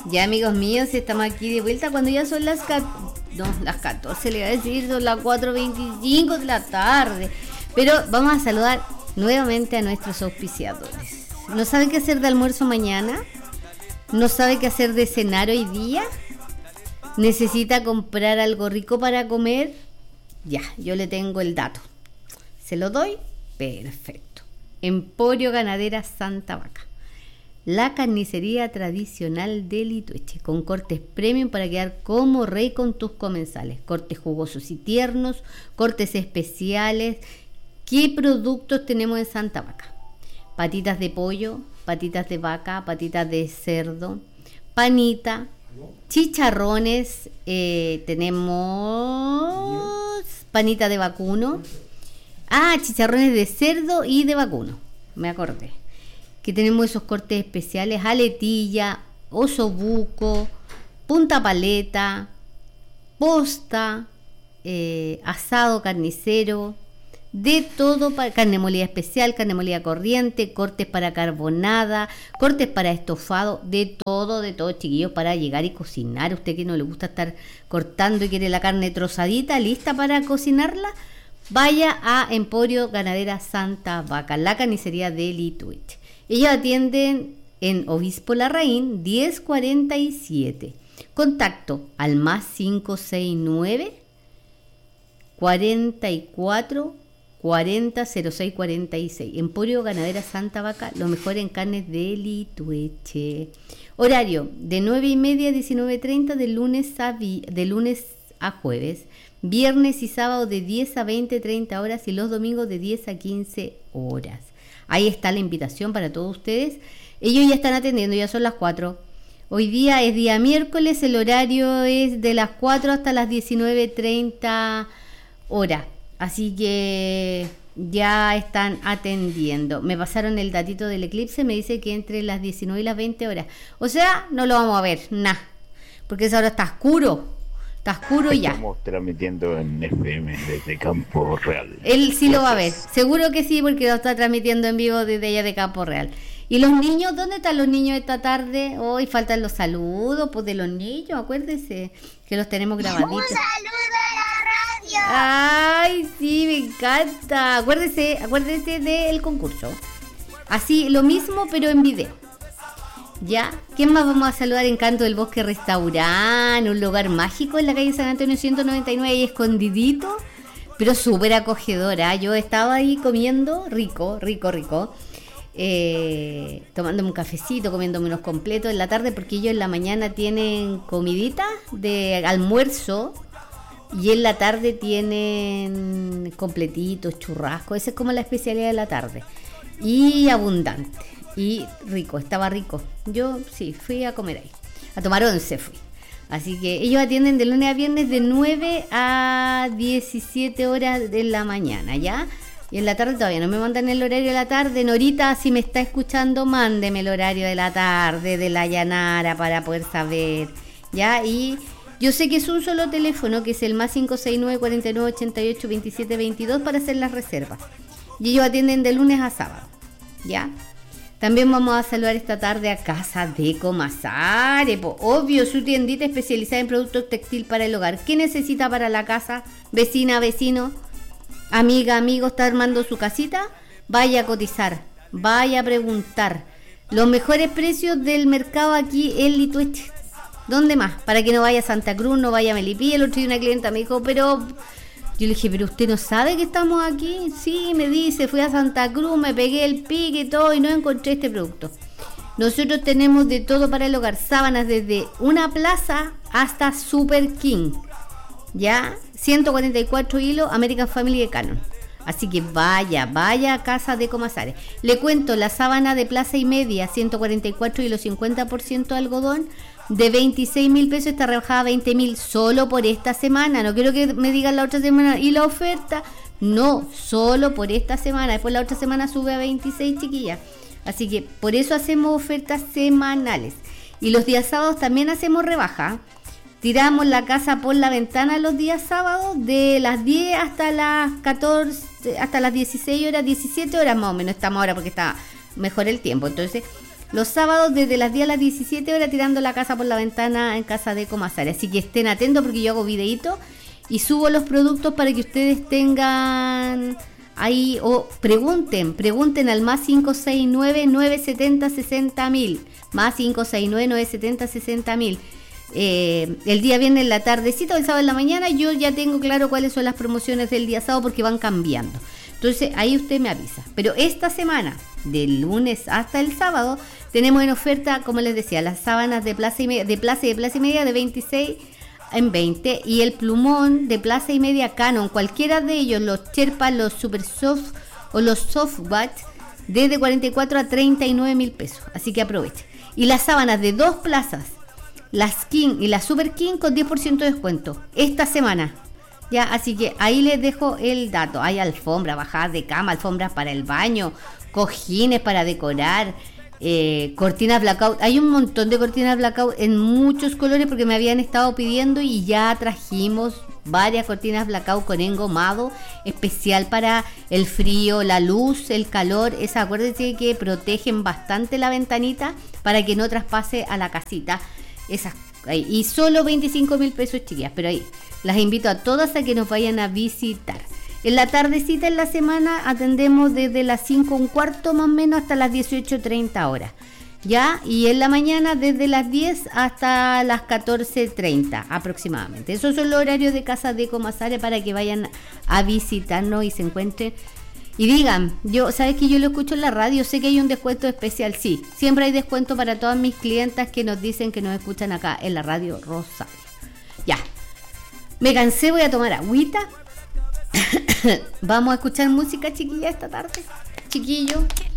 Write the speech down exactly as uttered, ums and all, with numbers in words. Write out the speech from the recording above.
Ya, amigos míos, estamos aquí de vuelta cuando ya son las catorce, no, las catorce, le voy a decir, son las cuatro veinticinco de la tarde. Pero vamos a saludar nuevamente a nuestros auspiciadores. ¿No sabe qué hacer de almuerzo mañana? ¿No sabe qué hacer de cenar hoy día? ¿Necesita comprar algo rico para comer? Ya, yo le tengo el dato. ¿Se lo doy? Perfecto. Emporio Ganadera Santa Vaca. La carnicería tradicional de Litueche, con cortes premium para quedar como rey con tus comensales. Cortes jugosos y tiernos, cortes especiales. ¿Qué productos tenemos en Santa Vaca? Patitas de pollo, patitas de vaca, patitas de cerdo, panita, chicharrones, eh, tenemos panita de vacuno. Ah, chicharrones de cerdo y de vacuno, me acordé. Que tenemos esos cortes especiales, aletilla, osobuco, punta paleta, posta, eh, asado carnicero, de todo, para carne molida especial, carne molida corriente, cortes para carbonada, cortes para estofado, de todo, de todo, chiquillos, para llegar y cocinar. Usted que no le gusta estar cortando y quiere la carne trozadita, lista para cocinarla, vaya a Emporio Ganadera Santa Vaca, la carnicería de Litueche. Ellos atienden en Obispo Larraín diez cuarenta y siete. Contacto al más cinco seis nueve, cuarenta y cuatro, cuarenta, cero seis cuarenta y seis. Emporio Ganadera Santa Vaca, lo mejor en carnes de Litueche. Horario de nueve y media a diecinueve treinta de lunes a, vi- de lunes a jueves. Viernes y sábado de diez a veinte, treinta horas y los domingos de diez a quince horas. Ahí está la invitación para todos ustedes. Ellos ya están atendiendo, ya son las cuatro. Hoy día es día miércoles, el horario es de las cuatro hasta las diecinueve treinta horas. Así que ya están atendiendo. Me pasaron el datito del eclipse, me dice que entre las diecinueve y las veinte horas. O sea, no lo vamos a ver, nada. Porque esa hora está oscuro. Está oscuro ya. Estamos transmitiendo en F M desde Campo Real. Él sí lo va a ver, seguro que sí, porque lo está transmitiendo en vivo desde allá de Campo Real. ¿Y los niños? ¿Dónde están los niños esta tarde? Hoy faltan los saludos pues de los niños, acuérdense que los tenemos grabaditos. ¡Un saludo a la radio! Ay, sí, me encanta. Acuérdese, acuérdese del concurso. Así, lo mismo, pero en video. ¿Ya? ¿Quién más vamos a saludar? Encanto del Bosque Restaurante, un lugar mágico en la calle San Antonio ciento noventa y nueve, ahí escondidito, pero súper acogedora. Yo estaba ahí comiendo rico, rico, rico, eh, tomándome un cafecito, comiéndome unos completos en la tarde, porque ellos en la mañana tienen comidita de almuerzo y en la tarde tienen completitos, churrascos. Esa es como la especialidad de la tarde, y abundante. Y rico, estaba rico. Yo sí, fui a comer ahí. A tomar once fui. Así que ellos atienden de lunes a viernes de nueve a diecisiete horas de la mañana, ¿ya? Y en la tarde todavía no me mandan el horario de la tarde. Norita, si me está escuchando, mándeme el horario de la tarde de la Llanara para poder saber, ¿ya? Y yo sé que es un solo teléfono, que es el más cinco seis nueve, cuarenta y nueve, ochenta y ocho, veintisiete, veintidós para hacer las reservas. Y ellos atienden de lunes a sábado, ¿ya? También vamos a saludar esta tarde a Casa Deco Mazare, po, obvio, su tiendita especializada en productos textil para el hogar. ¿Qué necesita para la casa? Vecina, vecino, amiga, amigo, está armando su casita. Vaya a cotizar, vaya a preguntar. Los mejores precios del mercado aquí en Litueche. ¿Dónde más? Para que no vaya a Santa Cruz, no vaya a Melipilla. El otro día una clienta me dijo, pero... Yo le dije, ¿pero usted no sabe que estamos aquí? Sí, me dice, fui a Santa Cruz, me pegué el pique y todo y no encontré este producto. Nosotros tenemos de todo para el hogar, sábanas desde una plaza hasta Super King, ¿ya? ciento cuarenta y cuatro hilos, American Family de Canon. Así que vaya, vaya a Casa Deco Mazare. Le cuento, la sábana de plaza y media, ciento cuarenta y cuatro hilos, cincuenta por ciento de algodón, de veintiséis mil pesos está rebajada a veinte mil solo por esta semana. No quiero que me digan la otra semana. ¿Y la oferta? No, solo por esta semana. Después la otra semana sube a veintiséis, chiquillas. Así que por eso hacemos ofertas semanales. Y los días sábados también hacemos rebaja. Tiramos la casa por la ventana los días sábados de las diez hasta las catorce, hasta las dieciséis horas, diecisiete horas más o menos estamos ahora porque está mejor el tiempo. Entonces... los sábados desde las diez a las diecisiete horas tirando la casa por la ventana en Casa Deco Mazare. Así que estén atentos porque yo hago videíto y subo los productos para que ustedes tengan ahí, o pregunten, pregunten al más cinco seis nueve, nueve siete cero, seis cero mil, más cinco seis nueve, nueve siete cero, seis cero mil. Eh, el día viernes en la tardecita o el sábado en la mañana yo ya tengo claro cuáles son las promociones del día sábado porque van cambiando. Entonces ahí usted me avisa. Pero esta semana, del lunes hasta el sábado, tenemos en oferta, como les decía, las sábanas de plaza y media, de plaza y de plaza y media de veintiséis en veinte y el plumón de plaza y media Canon, cualquiera de ellos, los Sherpa, los Super Soft o los Softwatch, desde cuarenta y cuatro a treinta y nueve mil pesos. Así que aproveche. Y las sábanas de dos plazas, las King y la Super King con diez por ciento de descuento esta semana. Ya, así que ahí les dejo el dato. Hay alfombra, bajadas de cama, alfombras para el baño, cojines para decorar, eh, cortinas blackout. Hay un montón de cortinas blackout en muchos colores porque me habían estado pidiendo y ya trajimos varias cortinas blackout con engomado especial para el frío, la luz, el calor. Esa, acuérdense que protegen bastante la ventanita para que no traspase a la casita. Esas, ahí. Y solo veinticinco mil pesos, chiquillas, pero ahí las invito a todas a que nos vayan a visitar. En la tardecita en la semana atendemos desde las cinco un cuarto más o menos hasta las dieciocho treinta horas, ya, y en la mañana desde las diez hasta las catorce treinta aproximadamente. Esos son los horarios de Casa Deco Mazare para que vayan a visitarnos y se encuentren. Y digan, yo, ¿sabes que yo lo escucho en la radio? Sé que hay un descuento especial, sí. Siempre hay descuento para todas mis clientas que nos dicen que nos escuchan acá en la radio Rosario. Ya, me cansé, voy a tomar agüita. Vamos a escuchar música, chiquilla, esta tarde. Chiquillo.